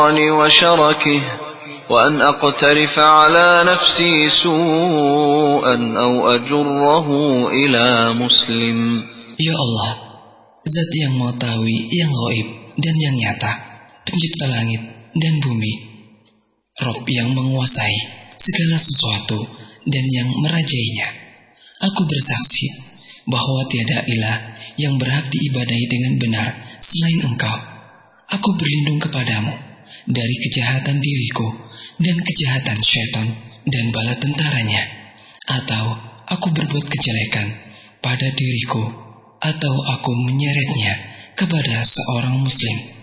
وشركه وأن أقترف على نفسي سوءا أو أجره إلى مسلم. Ya Allah, Zat yang mengetahui yang gaib dan yang nyata, Pencipta langit dan bumi, Rabb yang menguasai segala sesuatu dan yang merajainya. Aku bersaksi bahwa tiada ilah yang berhak diibadahi dengan benar selain Engkau. Aku berlindung kepadamu dari kejahatan diriku dan kejahatan syaitan dan bala tentaranya, atau aku berbuat kejelekan pada diriku, atau aku menyeretnya kepada seorang muslim.